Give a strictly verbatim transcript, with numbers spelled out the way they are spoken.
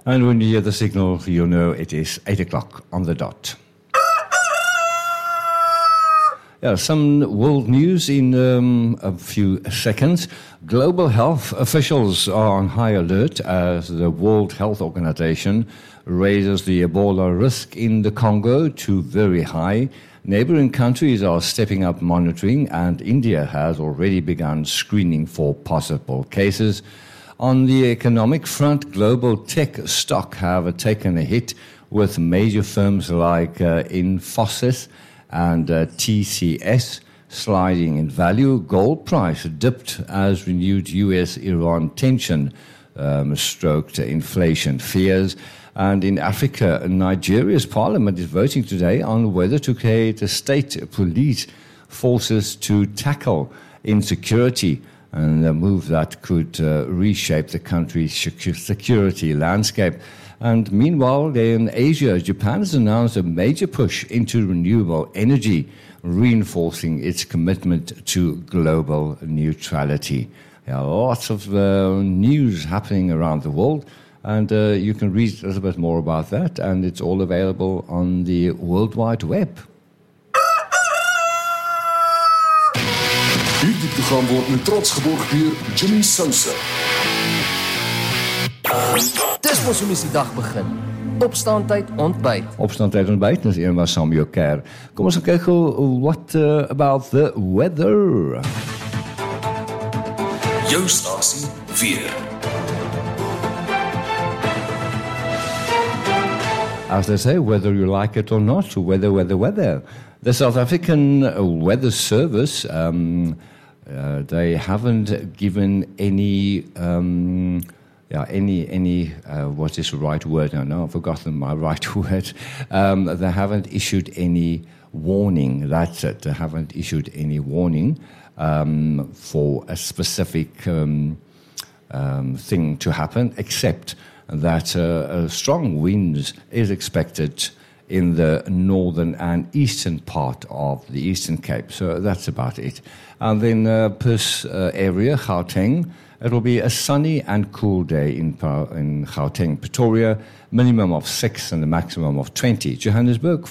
And when you hear the signal, you know it is eight o'clock on the dot. Yeah, some world news in um, a few seconds. Global health officials are on high alert as the World Health Organization raises the Ebola risk in the Congo to very high. Neighboring countries are stepping up monitoring, and India has already begun screening for possible cases. On the economic front, global tech stock have taken a hit, with major firms like uh, Infosys and uh, T C S sliding in value. Gold price dipped as renewed U S Iran tension um, stroked inflation fears. And in Africa, Nigeria's parliament is voting today on whether to create a state police forces to tackle insecurity, and a move that could uh, reshape the country's security landscape. And meanwhile, in Asia, Japan has announced a major push into renewable energy, reinforcing its commitment to global neutrality. There are lots of uh, news happening around the world, and uh, you can read a little bit more about that, and it's all available on the World Wide Web. Hierdie program word met trots geborg deur Jimmy Sousa. Dis mos hoe mens die dag begin. Opstaantyd, ontbyt. Opstaantyd, ontbyt, dis een was saam jou care. Kom ons kyk gou what uh, about the weather. Jou stasie weer. As they say, whether you like it or not, weather, weather, weather. The South African Weather Service, um, uh, they haven't given any... Um, Yeah, any, any uh, what is the right word? No, no, I've forgotten my right word. Um, they haven't issued any warning. That's it. They haven't issued any warning um, for a specific um, um, thing to happen, except that uh, a strong winds is expected in the northern and eastern part of the Eastern Cape. So that's about it. And then uh, Perth uh, area, Gauteng, it will be a sunny and cool day in, in Gauteng, Pretoria, minimum of six and a maximum of twenty. Johannesburg,